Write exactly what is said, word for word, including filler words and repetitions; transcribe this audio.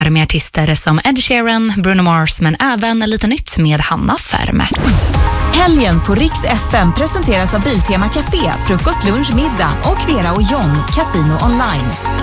med artister som Ed Sheeran, Bruno Mars, men även lite nytt med Hanna Färm. Helgen på Rix F M presenteras av Biltema Café, frukost, lunch, middag och Vera och John, Casino Online.